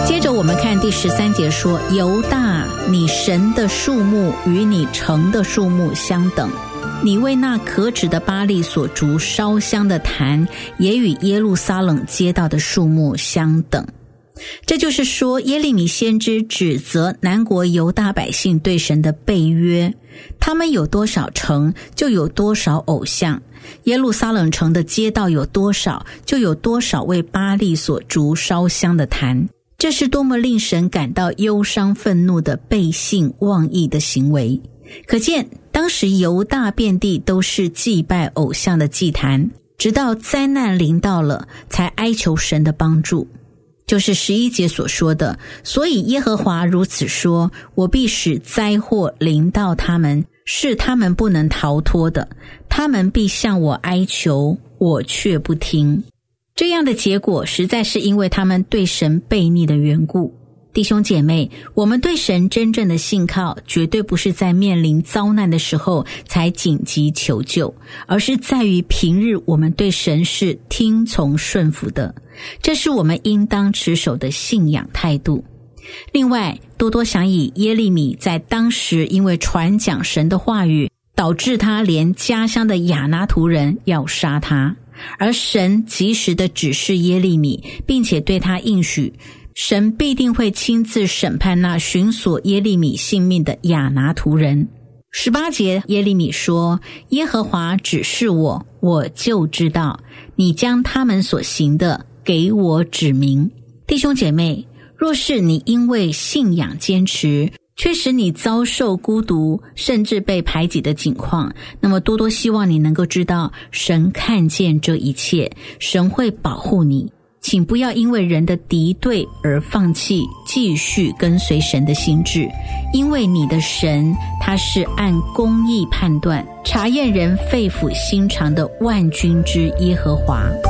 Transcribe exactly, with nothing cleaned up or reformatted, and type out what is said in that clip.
接着我们看第十三节说，犹大，你神的数目与你城的数目相等，你为那可指的巴力所筑烧香的坛，也与耶路撒冷街道的数目相等。这就是说，耶利米先知指责南国犹大百姓对神的背约，他们有多少城，就有多少偶像；耶路撒冷城的街道有多少，就有多少为巴力所筑烧香的坛。这是多么令神感到忧伤愤怒的背信忘义的行为。可见当时犹大遍地都是祭拜偶像的祭坛，直到灾难临到了，才哀求神的帮助。就是十一节所说的，所以耶和华如此说，我必使灾祸临到他们，是他们不能逃脱的，他们必向我哀求，我却不听。这样的结果实在是因为他们对神悖逆的缘故。弟兄姐妹，我们对神真正的信靠，绝对不是在面临遭难的时候才紧急求救，而是在于平日我们对神是听从顺服的，这是我们应当持守的信仰态度。另外，多多想以耶利米在当时因为传讲神的话语，导致他连家乡的亚拿图人要杀他，而神及时的指示耶利米，并且对他应许，神必定会亲自审判那寻索耶利米性命的亚拿图人。十八节耶利米说，耶和华指示我，我就知道，你将他们所行的给我指明。弟兄姐妹，若是你因为信仰坚持，却使你遭受孤独甚至被排挤的境况，那么多多希望你能够知道，神看见这一切，神会保护你。请不要因为人的敌对而放弃继续跟随神的心志，因为你的神他是按公义判断，查验人肺腑心肠的万军之耶和华。